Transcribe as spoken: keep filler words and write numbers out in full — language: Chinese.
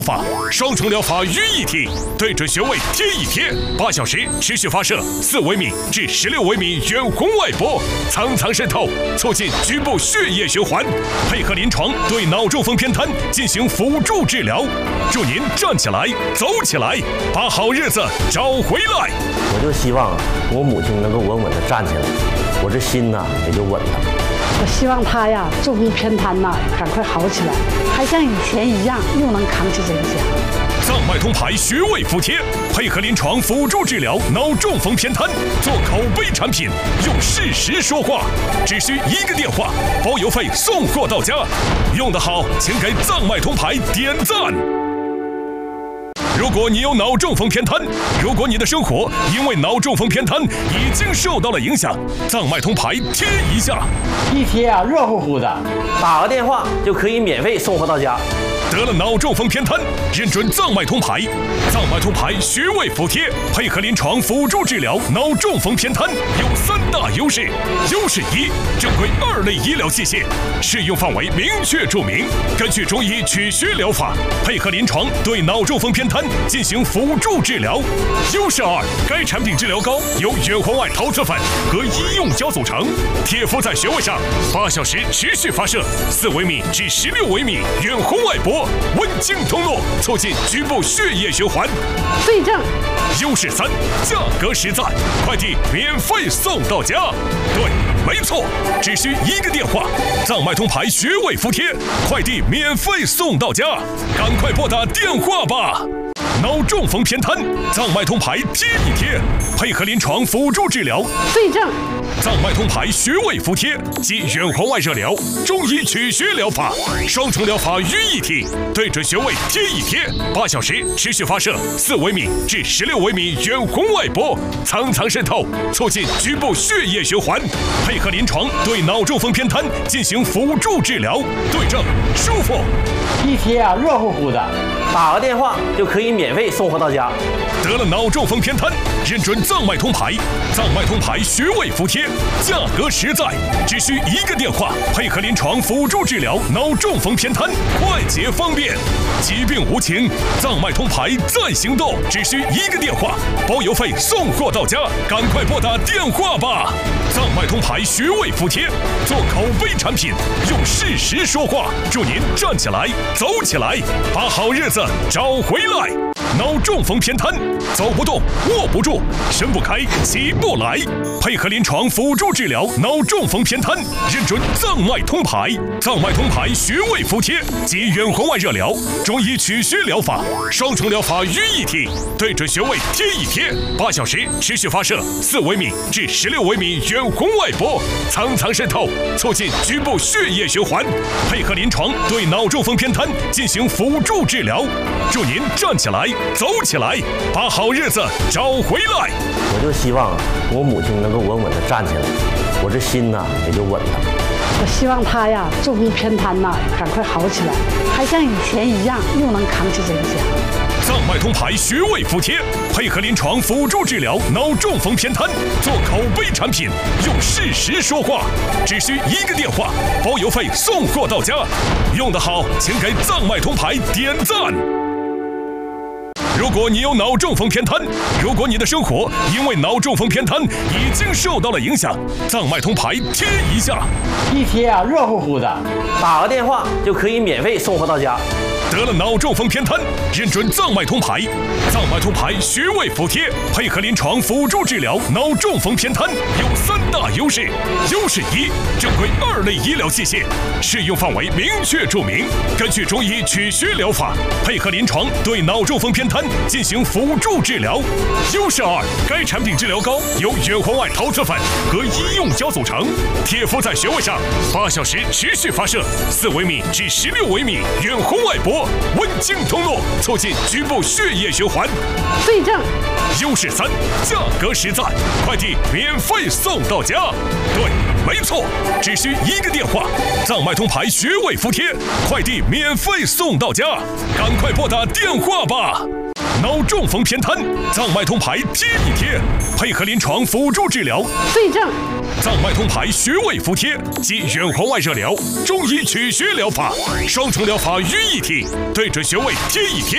法双重疗法于一体，对准穴位贴一贴，八小时持续发射四微米至十六微米远红外波，层层渗透，促进局部血液循环。配合临床对脑中风偏瘫进行辅助治疗，祝您站起来、走起来，把好日子找回来。 我就希望我母亲能够稳稳地站起来，我这心呢也就稳了。 我希望他呀，中风偏瘫呐，赶快好起来，还像以前一样，又能扛起这个家。 藏脉通牌穴位服帖，配合临床辅助治疗脑中风偏瘫，做口碑产品，用事实说话，只需一个电话，包邮费送货到家。用得好，请给藏脉通牌点赞。 如果你有脑中风偏瘫，如果你的生活因为脑中风偏瘫已经受到了影响，藏脉通牌贴一下， 一贴啊，热乎乎的，打个电话就可以免费送货到家。 得了脑中风偏瘫，认准藏脉通牌，藏脉通牌穴位服帖，配合临床辅助治疗脑中风偏瘫，有三大优势。优势一，正规二类医疗器械，适用范围明确注明，根据中医取穴疗法，配合临床对脑中风偏瘫 进行辅助治疗。优势二，该产品治疗膏由远红外陶瓷粉和医用胶组成，贴敷在穴位上，八小时持续发射四微米至十六微米远红外波，温经通络，促进局部血液循环。 对症。 优势三，价格实在，快递免费送到家。对，没错，只需一个电话，藏脉通牌穴位服帖，快递免费送到家，赶快拨打电话吧。 脑中风偏瘫，藏脉通牌贴一贴，配合临床辅助治疗。 对症。 藏脉通牌穴位服帖及远红外热疗、中医取穴疗法双重疗法于一体，对准穴位贴一贴，八小时持续发射四微米至十六微米远红外波，层层渗透，促进局部血液循环。配合临床对脑中风偏瘫进行辅助治疗，对症舒服。 一贴啊，热乎乎的，打个电话就可以免费送货到家。 得了脑中风偏瘫，认准藏脉通牌，藏脉通牌穴位服帖，价格实在，只需一个电话，配合临床辅助治疗脑中风偏瘫，快捷方便。疾病无情，藏脉通牌在行动，只需一个电话，包邮费送货到家，赶快拨打电话吧。藏脉通牌穴位服帖，做口碑产品，用事实说话，祝您站起来、走起来，把好日子找回来。 脑中风偏瘫，走不动、握不住、伸不开、起不来，配合临床辅助治疗脑中风偏瘫，认准藏脉通牌，藏脉通牌穴位服帖及远红外热疗、中医取穴疗法双重疗法于一体，对准穴位贴一贴，八小时持续发射四微米至十六微米远红外波，层层渗透，促进局部血液循环。配合临床对脑中风偏瘫进行辅助治疗，祝您站起来、 走起来，把好日子找回来。 我就希望我母亲能够稳稳地站起来，我这心呢也就稳了。 我希望他呀，中风偏瘫呐，赶快好起来，还像以前一样，又能扛起这个家。 藏脉通牌穴位服帖，配合临床辅助治疗脑中风偏瘫，做口碑产品，用事实说话，只需一个电话，包邮费送货到家。用得好，请给藏脉通牌点赞。 如果你有脑中风偏瘫，如果你的生活因为脑中风偏瘫已经受到了影响，藏脉通牌贴一下， 一贴啊，热乎乎的，打个电话就可以免费送货到家。 得了脑中风偏瘫，认准藏脉通牌，藏脉通牌穴位服帖，配合临床辅助治疗脑中风偏瘫，有三大优势。优势一，正规二类医疗器械，适用范围明确注明，根据中医取穴疗法，配合临床对脑中风偏瘫进行辅助治疗。优势二，该产品治疗膏由远红外陶瓷粉和医用胶组成，贴敷在穴位上，八小时持续发射四微米至十六微米远红外波。 温经通络，促进局部血液循环。 对症。 优势三，价格实在，快递免费送到家。对，没错，只需一个电话，藏脉通牌穴位服帖，快递免费送到家，赶快拨打电话吧。脑中风偏瘫，藏脉通牌贴一贴，配合临床辅助治疗。 对症。 藏脉通牌穴位服帖及远红外热疗、中医取穴疗法双重疗法于一体，对准穴位贴一贴。